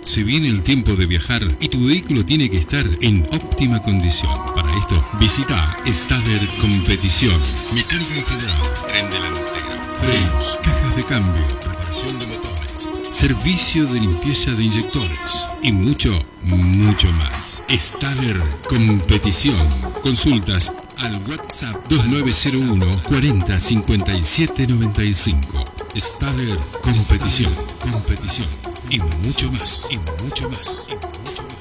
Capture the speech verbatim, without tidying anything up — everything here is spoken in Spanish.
Se viene el tiempo de viajar y tu vehículo tiene que estar en óptima condición. Para esto, visita Stader Competición. Mecánica integral, tren delantero, frenos, cajas de cambio, reparación de motores, servicio de limpieza de inyectores y mucho, mucho más. Stader Competición. Consultas al WhatsApp dos nueve cero uno cuarenta cincuenta y siete noventa y cinco. Stader Competición, competición y mucho más, y mucho más.